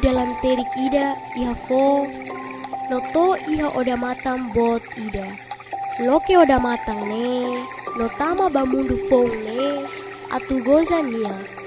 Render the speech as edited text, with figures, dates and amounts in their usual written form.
dalam terik ida iha fo noto iha oda matang bot ida. Loke oda matang ne, notama bamundu fong ne, atu goza nia.